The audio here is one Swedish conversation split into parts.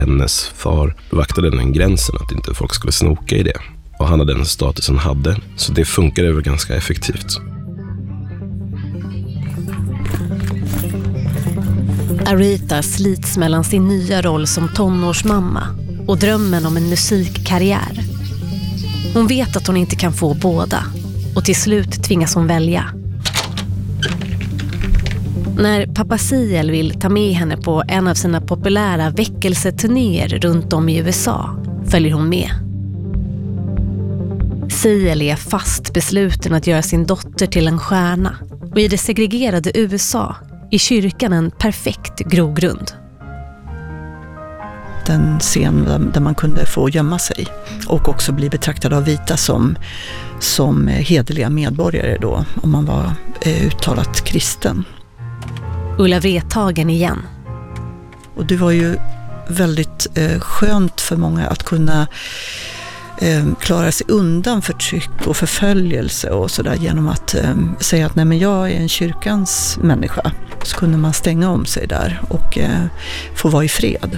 Hennes far vaktade den gränsen att inte folk skulle snoka i det. Och han hade den statusen hade, så det funkade väl ganska effektivt. Aretha slits mellan sin nya roll som tonårsmamma och drömmen om en musikkarriär. Hon vet att hon inte kan få båda och till slut tvingas hon välja. När pappa Siel vill ta med henne på en av sina populära väckelseturnéer runt om i USA följer hon med. Siel är fast besluten att göra sin dotter till en stjärna och i det segregerade USA är kyrkan en perfekt grogrund. Den scen där man kunde få gömma sig och också bli betraktad av vita som hederliga medborgare då, om man var uttalat kristen. Ulla Wrethagen igen. Och det var ju väldigt skönt för många att kunna klara sig undan förtryck och förföljelse och sådär genom att säga att nej, men jag är en kyrkans människa. Så kunde man stänga om sig där och få vara i fred.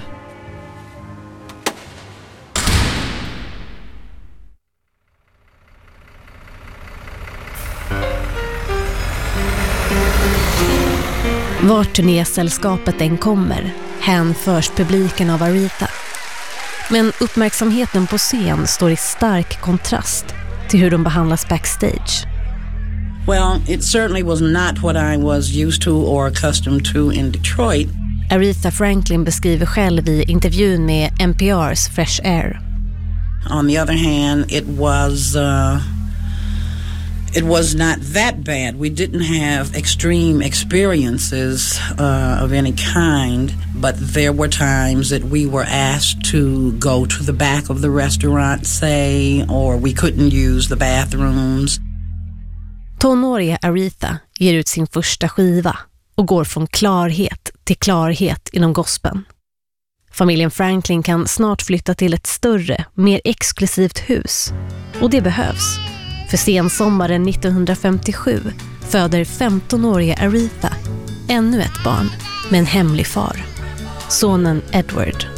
Vart turnésällskapet än kommer hänförs publiken av Aretha. Men uppmärksamheten på scen står i stark kontrast till hur de behandlas backstage. Well, it certainly was not what I was used to or accustomed to in Detroit. Aretha Franklin beskriver själv i intervjun med NPR's Fresh Air. On the other hand, it was not that bad. We didn't have extreme experiences of any kind, but there were times that we were asked to go to the back of the restaurant, say, or we couldn't use the bathrooms. Tonåriga Aretha ger ut sin första skiva och går från klarhet till klarhet inom gospeln. Familjen Franklin kan snart flytta till ett större, mer exklusivt hus. Och det behövs. För sensommaren 1957 föder 15-åriga Aretha ännu ett barn med en hemlig far. Sonen Edward.